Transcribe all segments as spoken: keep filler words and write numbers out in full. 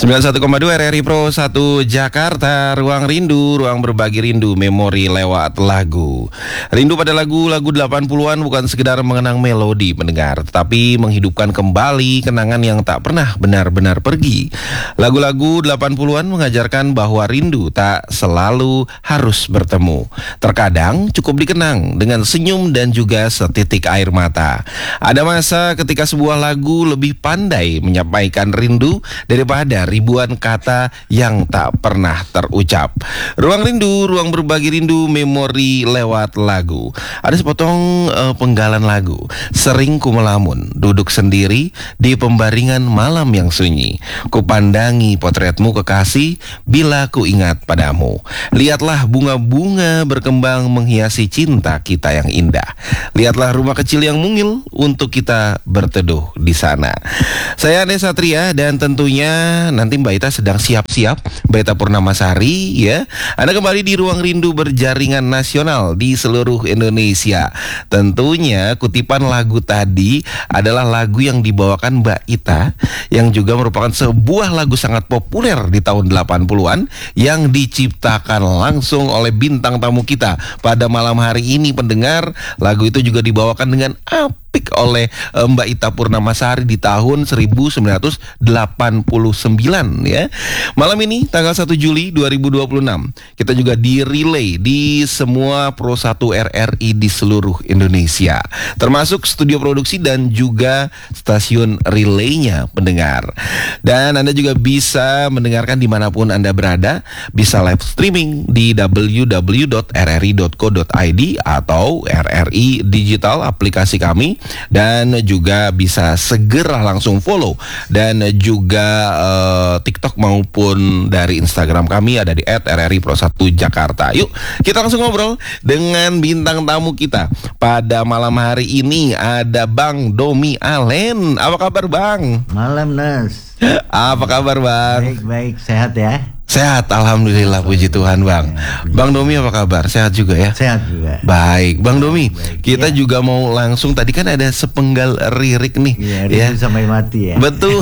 sembilan puluh satu koma dua R R I Pro satu Jakarta, ruang rindu, ruang berbagi rindu, memori lewat lagu. Rindu pada lagu-lagu delapan puluhan bukan sekedar mengenang melodi pendengar, tetapi menghidupkan kembali kenangan yang tak pernah benar-benar pergi. Lagu-lagu delapan puluhan mengajarkan bahwa rindu tak selalu harus bertemu. Terkadang cukup dikenang dengan senyum dan juga setitik air mata. Ada masa ketika sebuah lagu lebih pandai menyampaikan rindu daripada ribuan kata yang tak pernah terucap. Ruang rindu, ruang berbagi rindu, memori lewat lagu. Ada sepotong uh, penggalan lagu. Sering ku melamun, duduk sendiri di pembaringan malam yang sunyi. Kupandangi potretmu kekasih bila ku ingat padamu. Lihatlah bunga-bunga berkembang menghiasi cinta kita yang indah. Lihatlah rumah kecil yang mungil untuk kita berteduh di sana. Saya Ane Satria dan tentunya nanti Mbak Ita sedang siap-siap, Mbak Ita Purnamasari ya. Anda kembali di Ruang Rindu berjaringan nasional di seluruh Indonesia. Tentunya kutipan lagu tadi adalah lagu yang dibawakan Mbak Ita, yang juga merupakan sebuah lagu sangat populer di tahun delapan puluhan yang diciptakan langsung oleh bintang tamu kita pada malam hari ini pendengar. Lagu itu juga dibawakan dengan apik oleh Mbak Ita Purnamasari di tahun seribu sembilan ratus delapan puluh sembilan ya. Malam ini tanggal satu Juli dua ribu dua puluh enam kita juga di-relay di semua Pro satu R R I di seluruh Indonesia, termasuk studio produksi dan juga stasiun relaynya pendengar. Dan Anda juga bisa mendengarkan dimanapun Anda berada, bisa live streaming di w w w dot r r i dot co dot i d atau R R I Digital aplikasi kami, dan juga bisa segera langsung follow dan juga uh, TikTok maupun dari Instagram kami ada di et r r i pro satu Jakarta. Yuk kita langsung ngobrol dengan bintang tamu kita pada malam hari ini. Ada Bang Domi Alen. Apa kabar Bang? Malam Nas. Apa kabar Bang? Baik-baik, sehat ya? Sehat, alhamdulillah, puji Tuhan Bang. Bang Domi apa kabar? Sehat juga ya? Sehat juga. Baik, Bang Domi, baik, kita ya. juga mau langsung, tadi kan ada sepenggal lirik nih. Iya, rindu ya. Sampai mati ya. Betul,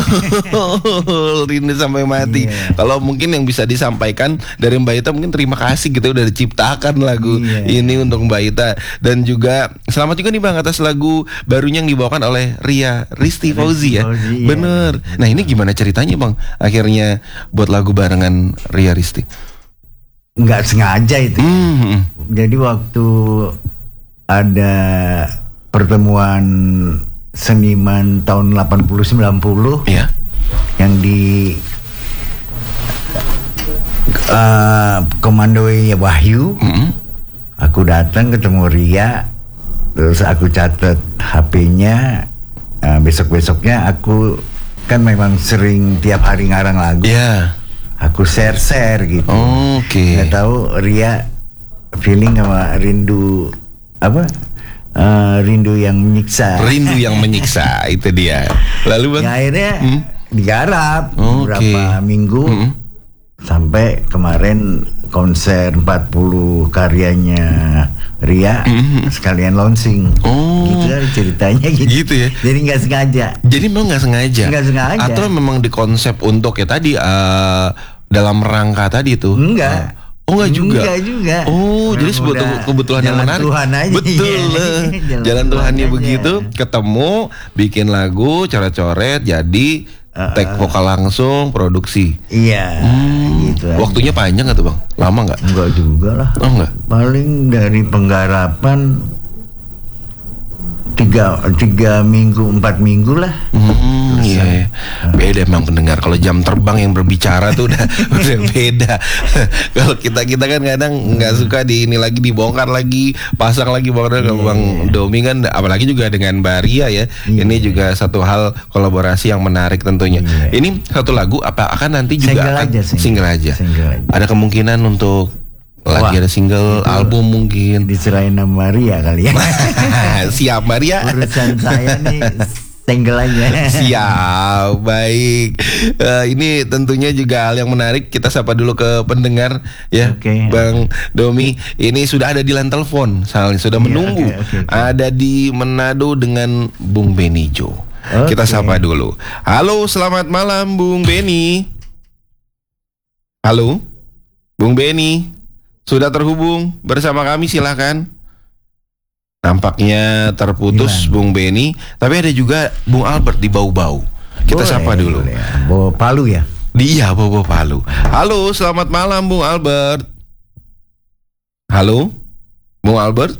rindu sampai mati. Iya. Kalau mungkin yang bisa disampaikan dari Mbak Ita, mungkin terima kasih gitu udah diciptakan lagu iya. ini untuk Mbak Ita. Dan juga selamat juga nih Bang atas lagu barunya yang dibawakan oleh Ria Risti Fauzi ya. Fauzi, iya. Bener. Nah ini gimana ceritanya Bang? Akhirnya buat lagu barengan Ria Risti. Nggak sengaja itu. Mm-hmm. Jadi waktu ada pertemuan seniman tahun delapan puluh sembilan puluh yeah. yang di uh, komandoi Wahyu, mm-hmm. aku datang ketemu Ria, terus aku catat H P-nya. Uh, besok-besoknya aku kan memang sering tiap hari ngarang lagu. Yeah. Aku share-share gitu. Oh, oke. Okay. Nggak tahu Ria feeling sama rindu apa? Uh, rindu yang menyiksa. Rindu yang menyiksa itu dia. Lalu Bang? Ya, akhirnya hmm? digarap oh, beberapa okay. minggu hmm. sampai kemarin konser empat puluh karyanya Ria mm-hmm. sekalian launching. Oh, gitu kan ceritanya gitu. Gitu ya. Jadi nggak sengaja. Jadi memang nggak sengaja. Nggak sengaja. Atau memang dikonsep untuk ya tadi uh, dalam rangka tadi tuh. Enggak. Uh, oh enggak juga. Enggak juga. Oh, jadi sebuah kebetulan yang menarik. Tuhan aja. Betul. Jalan, jalan Tuhannya begitu, ketemu, bikin lagu, coret-coret, jadi uh, take vokal langsung, produksi. Iya. Hmm, gitu. Waktunya aja. Panjang nggak tuh Bang? Lama nggak? Enggak juga lah. Oh enggak. Paling dari penggarapan tiga tiga minggu empat minggu lah. Hmm, iya, iya. Beda emang pendengar. Kalau jam terbang yang berbicara tuh udah udah beda. Kalau kita kita kan kadang nggak suka di ini lagi dibongkar lagi, pasang lagi bongkar. Kalau yeah. Bang Domi kan, apalagi juga dengan Mbak Ria ya. Yeah. Ini juga satu hal kolaborasi yang menarik tentunya. Yeah. Ini satu lagu apa akan nanti juga single akan aja, single. single aja. Single aja. Ada kemungkinan untuk lagi ada single itu album mungkin diserahin sama Maria kali ya. Siap Maria. Urusan saya nih single aja. Siap, baik. Uh, ini tentunya juga hal yang menarik. Kita sapa dulu ke pendengar ya, okay. Bang Domi. Ini sudah ada di line telepon, soalnya sudah yeah, menunggu. Okay, okay, okay. Ada di Manado dengan Bung Beni Jo. Okay. Kita sapa dulu. Halo, selamat malam Bung Beni. Halo, Bung Beni, sudah terhubung bersama kami, silakan. Nampaknya terputus Hilang. Bung Beni, tapi ada juga Bung Albert di Bau-Bau. Kita Boleh, sapa dulu. boleh. Bawa Palu ya. Dia Bobo Palu. Halo, selamat malam Bung Albert. Halo, Bung Albert.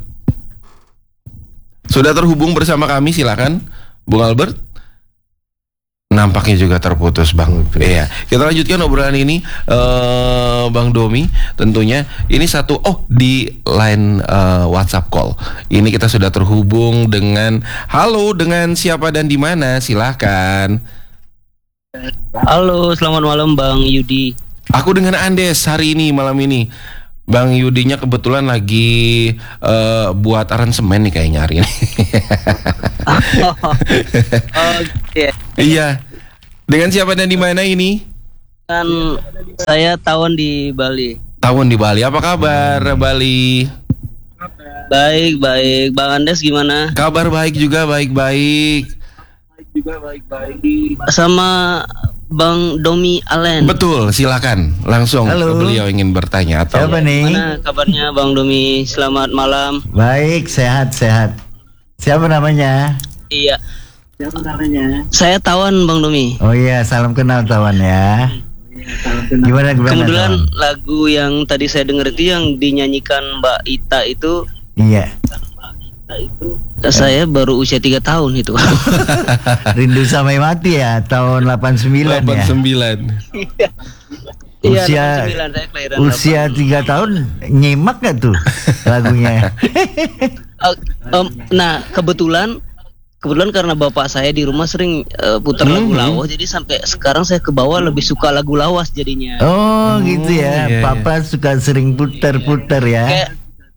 Sudah terhubung bersama kami, silakan, Bung Albert. Nampaknya juga terputus, Bang. Iya, kita lanjutkan obrolan ini, uh, Bang Domi. Tentunya ini satu, oh di line uh, WhatsApp call. Ini kita sudah terhubung dengan, halo, dengan siapa dan di mana? Silahkan. Halo, selamat malam Bang Yudi. Aku dengan Andes hari ini, malam ini. Bang Yudinya kebetulan lagi uh, buat aransemen nih kayaknya hari ini. Oh, iya. Iya. Dengan siapa dan di mana ini? Kan saya tawon di Bali. Tawon di Bali. Apa kabar Bali? Baik, baik. Bang Andes gimana? Kabar baik juga, baik-baik. Juga baik-baik. Sama Bang Domi Allen. Betul, silakan. Langsung Halo. beliau ingin bertanya atau Siapa nih? Gimana kabarnya Bang Domi? Selamat malam. Baik, sehat, sehat. Siapa namanya? Iya. Siapa namanya? Saya Tawan Bang Domi. Oh iya, salam kenal Tawan ya. Gimana gimana? Kebetulan Tawan? lagu yang tadi saya dengar itu yang dinyanyikan Mbak Ita itu, Iya. saya baru usia tiga tahun itu. Rindu sampai mati ya, tahun delapan puluh sembilan delapan ya. sembilan. Iya, Usia delapan puluh sembilan, saya kelahiran usia tiga tahun nyimak gak tuh lagunya? Uh, um, nah kebetulan kebetulan karena bapak saya di rumah sering uh, putar lagu Mhm. lawas, jadi sampai sekarang saya ke bawah lebih suka lagu lawas jadinya. Oh gitu ya, iya, Papa suka sering putar-putar ya. Kayak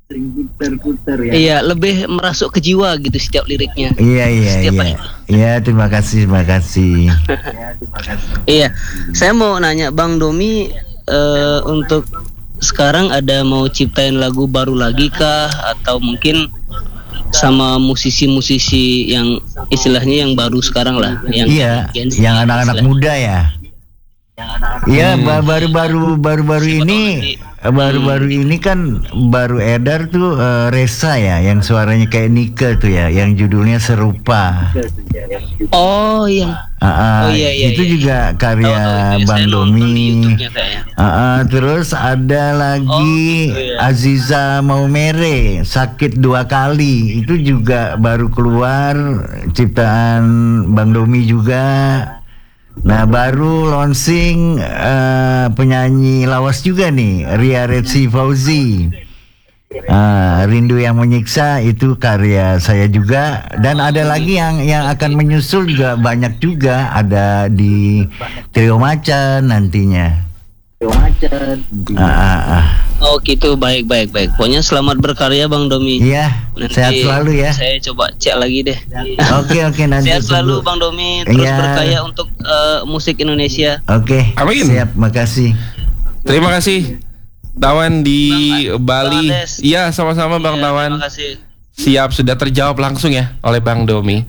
iya, lebih merasuk ke jiwa gitu setiap liriknya. Iya iya Setiap iya. ayat. Iya, terima kasih, terima kasih. Iya, saya mau nanya Bang Domi, uh, untuk sekarang ada mau ciptain lagu baru lagi kah, atau mungkin sama musisi-musisi yang istilahnya yang baru sekarang lah, yang Iya, Gen Z yang anak-anak istilahnya. muda ya. Iya, Hmm. ba- baru-baru baru-baru Siapa ini tahu nanti. baru-baru ini kan baru edar tuh eh, Resa ya, yang suaranya kayak Nika tuh ya, yang judulnya serupa. Oh iya. Ah, ah, Oh, iya, iya, itu iya. juga Tahu, karya tahu, itu ya. Bang Saya nonton di Domi. YouTube-nya kayaknya. Ah, ah, terus ada lagi Oh, iya. Aziza Maumere, sakit dua kali, itu juga baru keluar, ciptaan Bang Domi juga. Nah, baru launching eh, penyanyi lawas juga nih, Ria Retsi Fauzi. Ah, Rindu yang Menyiksa itu karya saya juga, dan ada lagi yang yang akan menyusul juga banyak juga, ada di Trio Macan nantinya. Ah, ah, ah. Oh gitu, baik baik baik. Pokoknya selamat berkarya Bang Domi. Iya, Nanti sehat selalu ya. Saya coba cek lagi deh. Oke oke nanti Sehat selalu tunggu. Bang Domi, terus Iya. berkarya untuk eh, musik Indonesia. Oke, Amin. siap, makasih. Terima kasih Tawan di Bang- Bali. Bang Andes. Iya, sama-sama Bang Iya, Tawan. Terima kasih. Siap, sudah terjawab langsung ya oleh Bang Domi.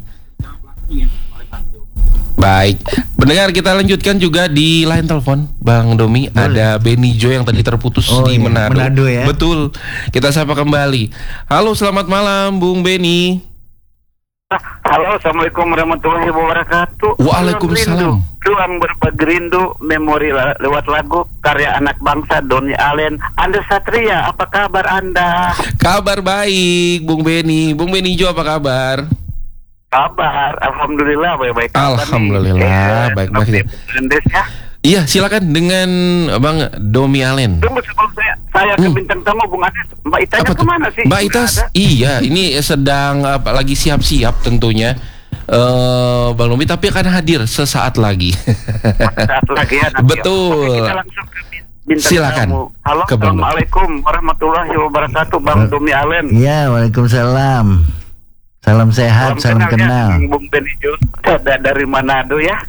Baik, pendengar, kita lanjutkan juga di line telepon Bang Domi. Ada Benny Jo yang tadi terputus Oh, di iya, Manado. Manado ya. Betul. Kita sapa kembali. Halo, selamat malam Bung Benny. Halo, assalamualaikum warahmatullahi wabarakatuh. Waalaikumsalam. Ruang rindu, ruang berbagi rindu, memori la- lewat lagu karya anak bangsa Doni Allen. Anda Satria, apa kabar Anda? Kabar baik Bung Benny. Bung Benny Jo, apa kabar? Kabar, alhamdulillah baik-baik. kabar nih. Alhamdulillah, Eh, baik-baik. Bang Andes ya. Iya, silakan dengan Bang Domi Allen. Tunggu sebelum saya saya ke Hmm. bintang tamu Bung Andes. Mbak Itanya Apa tuh? kemana sih? Mbak Sudah Itas, ada? iya, ini sedang apa, lagi siap-siap tentunya. eh Bang Domi tapi akan hadir sesaat lagi. Saat lagi ya. nanti. Betul. Oke, kita langsung ke bintang Silakan. tamu. Halo, Ke Bang Domi. assalamualaikum warahmatullahi wabarakatuh, Bang Domi Allen. Iya, waalaikumsalam. Salam sehat, salam, kenal. ya, Bung Benny Jo, ada dari Manado ya.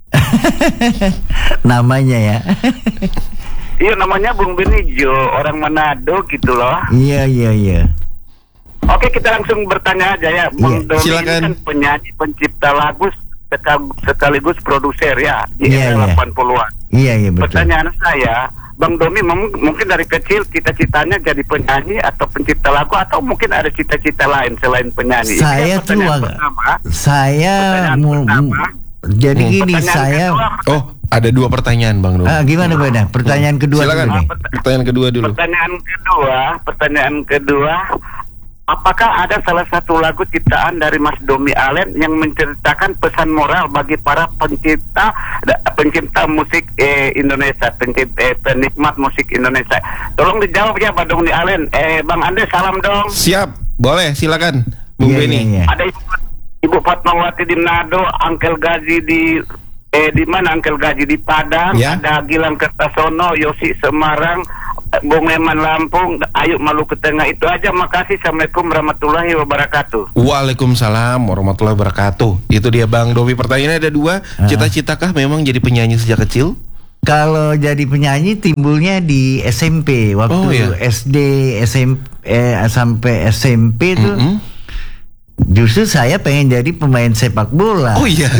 Namanya ya. Iya, namanya Bung Benny Jo, orang Manado gitu loh. Iya iya iya. Oke, kita langsung bertanya aja ya. Bung Iya, Domi ini silakan. kan penyanyi, pencipta lagu seka- sekaligus produser ya di Iya, era iya. delapan puluhan. Iya iya betul. Pertanyaan saya, Bang Domi mem- mungkin dari kecil cita-citanya jadi penyanyi atau pencipta lagu, atau mungkin ada cita-cita lain selain penyanyi? Saya Itu tuh pertanyaan agak- pertama. Saya Pertanyaan mu- pertama. jadi Hmm. gini Pertanyaan saya kedua, Oh, ada dua pertanyaan Bang Domi. ah, gimana Beda? Pertanyaan kedua Silakan. dulu nih. Pertanyaan kedua dulu. Pertanyaan kedua, pertanyaan kedua, apakah ada salah satu lagu ciptaan dari Mas Domi Allen yang menceritakan pesan moral bagi para pencipta da- pencipta musik eh, Indonesia, pencipta eh, penikmat musik Indonesia? Tolong dijawab ya, Bang Domi Allen. Eh, Bang Ande, salam dong. Siap, boleh, silakan, Bung Iya, Beni. iya, iya. Ada Ibu, Ibu Fatmawati di Manado, Angkel Gaji di eh di mana Angkel Gaji di Padang, Ya. ada Gilang Kertasono, Yosi Semarang, Bung Eman Lampung, Ayu Maluku Tengah. Itu aja, makasih. Assalamualaikum warahmatullahi wabarakatuh. Waalaikumsalam warahmatullahi wabarakatuh. Itu dia Bang Domi. Pertanyaannya ada dua. Ah. Cita-citakah memang jadi penyanyi sejak kecil? Kalau jadi penyanyi timbulnya di S M P waktu Oh, iya. S D, S M P eh, sampai S M P tuh. Mm-mm. Justru saya pengen jadi pemain sepak bola. Oh iya.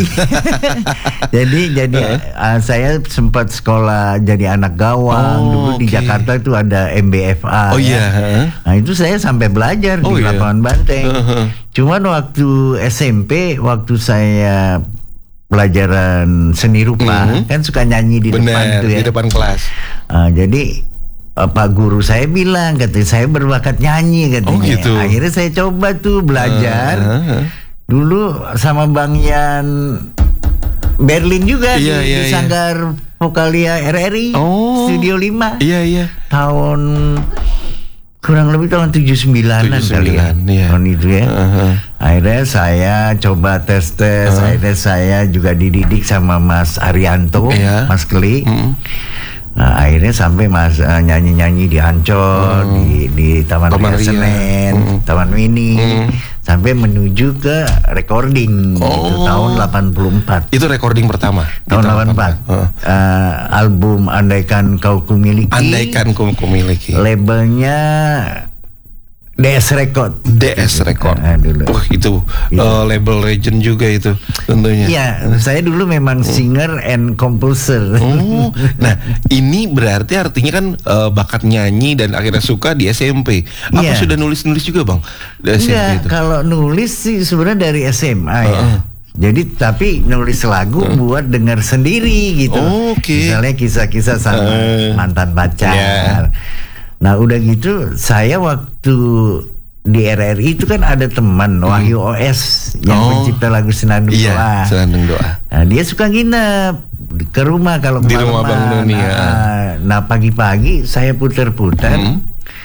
jadi jadi uh, saya sempat sekolah jadi anak gawang. Oh, Dulu di oke. Jakarta itu ada M B F A. Oh ya. iya. heeh. Nah itu saya sampai belajar Oh, di iya. lapangan banteng. Heeh. Cuman waktu S M P, waktu saya pelajaran seni rupa, Mhm. kan suka nyanyi di depan Benar, tuh ya. di depan kelas. Ah, jadi eh, Pak guru saya bilang, katanya saya berbakat nyanyi katanya. Oh, gitu. Akhirnya saya coba tuh belajar. Heeh. Dulu sama Bang Yan Berlin juga Iya, di, iya, di iya. Sanggar Vokalia R R I Oh. Studio lima Iya iya. tahun kurang lebih tahun tujuh sembilanan kali ya. tujuh puluh sembilan, iya. Tahun itu ya. Heeh. Akhirnya saya coba tes-tes, akhirnya saya juga dididik sama Mas Arianto, Iya. Mas Keli. Mm. Nah, akhirnya sampai Mas eh, nyanyi-nyanyi di Ancol, di di Taman Taman Ria Ria. Senen, Mm. Taman Mini, Mm. sampai menuju ke recording itu Oh. tahun delapan puluh empat. Itu recording pertama. Tahun Di delapan puluh empat. Heeh. Eh, album Andaikan Kau Kumiliki. Andaikan ku kumiliki. Labelnya D S Record. D S Record. Ah, dulu. Wah itu Iya. eh, label legend juga itu tentunya. Iya, saya dulu memang singer and composer. Oh, nah ini berarti artinya kan eh, bakat nyanyi dan akhirnya suka di S M P. Apa Iya. sudah nulis-nulis juga bang di S M P Enggak, itu? kalau nulis sih sebenarnya dari S M A ya. Heeh. Jadi tapi nulis lagu buat dengar sendiri gitu. Oh, oke. Misalnya kisah-kisah sama Eh. mantan pacar. Ya. Nah udah gitu saya waktu di R R I itu kan ada teman Wahyu O S yang Oh. pencipta lagu Senandung Iya, Doa. Senandung Doa. Nah, dia suka nginep ke rumah kalau Di rumah kemalaman. Bang Doni, ya. Nah, nah pagi-pagi saya putar-putar. Hmm.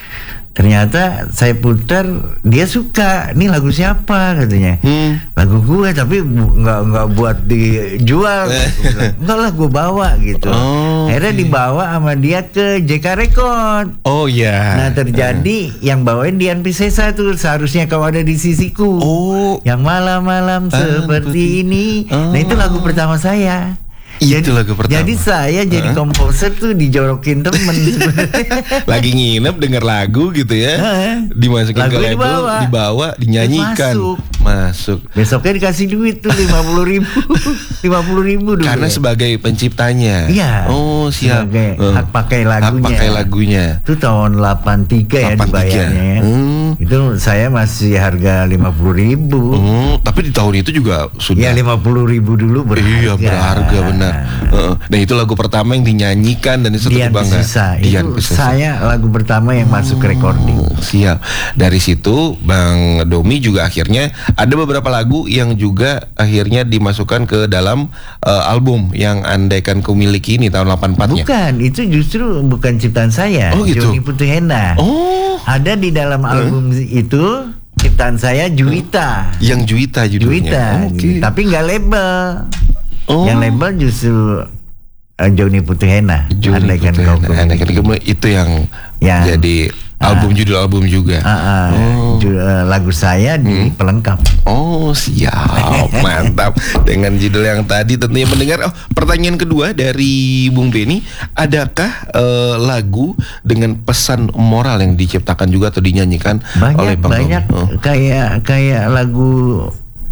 Ternyata saya putar, dia suka. Nih lagu siapa katanya? Hmm. Lagu gue, tapi bu- nggak nggak buat dijual. Gua bilang, enggak lah, gue bawa gitu. Oh, Akhirnya oke. dibawa sama dia ke J K Record. Oh iya. Nah terjadi yang bawain Dian Piscesa tuh, seharusnya kau ada di sisiku. Oh. Yang malam-malam Ah, seperti seperti- ini. Oh. Nah itu lagu pertama saya. Itu lagu pertama. Jadi saya jadi Hah? komposer tuh dijorokin temen. Lagi nginep denger lagu gitu ya, Heeh. dimasukin ke Lagunya label, dibawa. dibawa, dinyanyikan, Masuk. masuk. Besoknya dikasih duit tuh lima puluh ribu, lima puluh ribu dulu. Karena ya. sebagai penciptanya. Iya. Oh siap. Sebagai Eh, hak pakai lagunya. Hak pakai lagunya. Itu tahun delapan tiga ya delapan tiga. dibayarnya ya. Hmm. Itu saya masih harga lima puluh ribu. Oh, tapi di tahun itu juga sudah. Ya lima puluh ribu dulu berharga. Iya berharga benar. Heeh. Nah itu lagu pertama yang dinyanyikan dan itu Dian bangga. Piscesa. Dian Itu Piscesa. saya lagu pertama yang masuk ke recording. Oh, siap. Dari situ Bang Domi juga akhirnya ada beberapa lagu yang juga akhirnya dimasukkan ke dalam eh, album yang Andaikan Ku Miliki ini tahun delapan puluh empat-nya. Bukan, itu justru bukan ciptaan saya. Oh, gitu. Joni Putuhena. Oh, Ada di dalam album itu ciptaan saya Juwita. yang Juwita judulnya. Juwita. Oh, oke. Tapi nggak label. Oh. Yang label justru uh, Joni Putuhena. Joni Andaikan Putuhena. Kau Ku Andaikan Miliki. Kau Miliki. Itu yang Ya. jadi album judul album juga. Ah, ah, Oh. ju- uh, lagu saya di pelengkap. Oh siap, mantap. Dengan judul yang tadi tentunya mendengar. Oh, pertanyaan kedua dari Bung Beni, adakah eh, lagu dengan pesan moral yang diciptakan juga atau dinyanyikan oleh Banyak Bang banyak Domi? Oh. kayak kayak lagu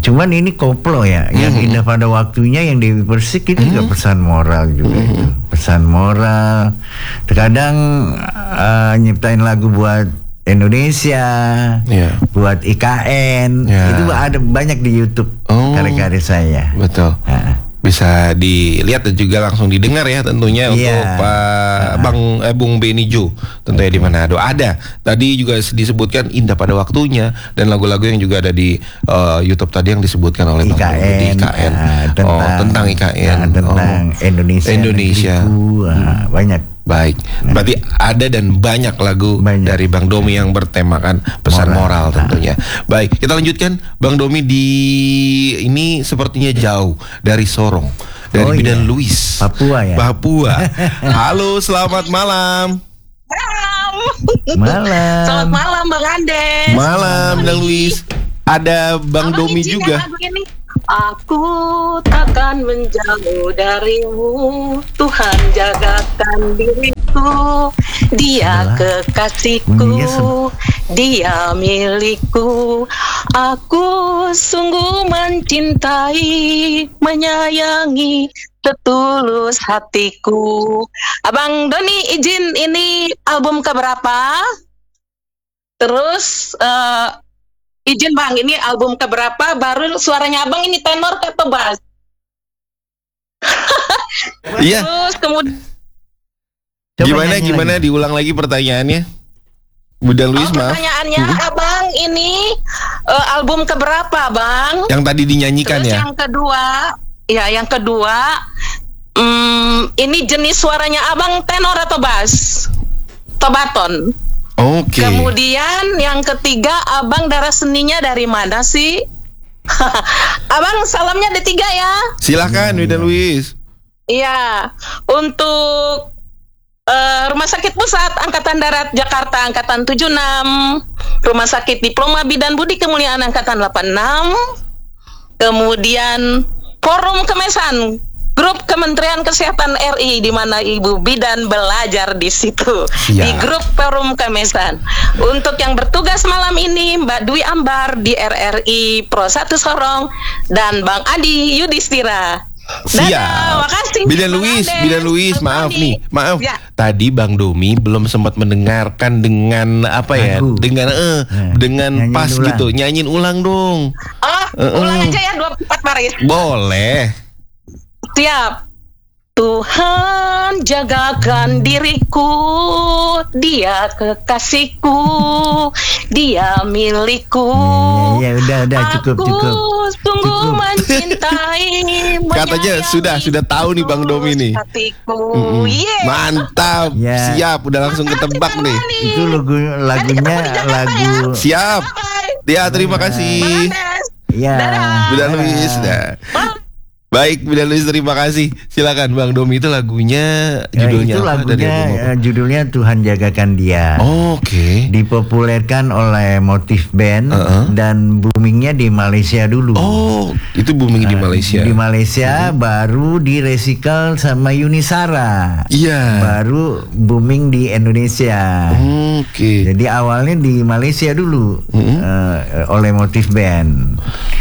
cuman ini koplo ya, Mm-hmm. yang indah pada waktunya, yang Dewi Persik itu juga pesan moral juga Mm-hmm. itu, pesan moral. Terkadang uh, nyiptain lagu buat Indonesia, Iya. buat I K N, Ya. itu ada banyak di YouTube Oh. karya-karya saya. Betul. Nah, Bisa dilihat dan juga langsung didengar ya tentunya Iya. untuk Pak Bang eh, Bung Beni Jo tentunya di Manado. Ada tadi juga disebutkan indah pada waktunya dan lagu-lagu yang juga ada di eh, YouTube tadi yang disebutkan oleh Bang I K N, Bung di I K N. ah, tentang, oh, tentang I K N. ah, tentang Oh. Indonesia, Indonesia. negeriku, ah, banyak. Baik, berarti ada dan banyak lagu Banyak. dari Bang Domi yang bertemakan pesan moral, Moral. tentunya. Baik, kita lanjutkan Bang Domi di ini sepertinya jauh dari Sorong, dari Oh, Bidan iya. Luis, Papua ya. Papua. Halo, selamat malam. Malam. Selamat malam Bang Andes. Malam, Bidan Luis. Ada Bang Abang Domi izin juga. yang lagu ini. Aku takkan menjauh darimu, Tuhan jagakan diriku, Dia Adalah kekasihku, bunyinya sem- Dia milikku. Aku sungguh mencintai, menyayangi, setulus hatiku. Abang Doni izin, ini album keberapa? Terus eh, izin Bang, ini album keberapa? Baru suaranya Abang ini tenor atau bass? Iya. Terus kemudian Coba Gimana nyanyi gimana lagi. diulang lagi pertanyaannya? Budan Luis, oh, maaf. pertanyaannya Mhm. Abang ini eh, album keberapa Bang? Yang tadi dinyanyikan Terus ya. yang kedua, ya yang kedua, hmm, ini jenis suaranya Abang tenor atau bass? Atau baton? Oke. Kemudian yang ketiga, Abang darah seninya dari mana sih? Abang salamnya ada tiga ya. Silakan Bidan Luis. Iya, untuk eh, Rumah Sakit Pusat Angkatan Darat Jakarta Angkatan tujuh puluh enam, Rumah Sakit Diploma Bidan Budi Kemuliaan Angkatan delapan puluh enam, kemudian Forum Kemesan, Grup Kementerian Kesehatan R I, di mana Ibu Bidan belajar di situ, Siap. di grup Forum Kemesan. Untuk yang bertugas malam ini, Mbak Dwi Ambar di R R I Pro satu Sorong dan Bang Adi Yudhistira. Siap. Dadah, makasih. Bidan Bang Luis, Andes, Bidan Luis, Bang maaf Adi. nih, maaf. Ya. Tadi Bang Domi belum sempat mendengarkan dengan apa ya, Lagu. dengan eh, Nah, dengan nyanyiin pas ulang. gitu, nyanyiin ulang dong. Oh, Uh-uh. ulang aja ya dua empat baris. Boleh. Siap. Tuhan jagakan diriku, Dia kekasihku, Dia milikku. Ya, ya, udah, udah, cukup, Aku cukup. sungguh Cukup. mencintai, Katanya menyayangi, sudah, sudah tahu nih Bang Domi nih. hatiku. Mm-mm. Yeah. Mantap. Ya. Siap, udah langsung ketebak nih. Itu lagu lagunya lagu Siap. Bye. Ya, terima Bang kasih. Andes. ya. Dadah. Bidan Luis. Nah. Baik, Bidan Luis, terima kasih. Silakan Bang Domi, itu lagunya Ya, judulnya itu apa? Dari lagunya album apa? eh, judulnya Tuhan Jagakan Dia. Oke. Dipopulerkan oleh Motif Band Uh-uh. dan boomingnya di Malaysia dulu. Oh, itu booming di Eh, Malaysia. Di Malaysia baru direcycle sama Yunisara. Iya. Baru booming di Indonesia. Oke. Jadi awalnya di Malaysia dulu Mm-hmm. eh, oleh Motif Band.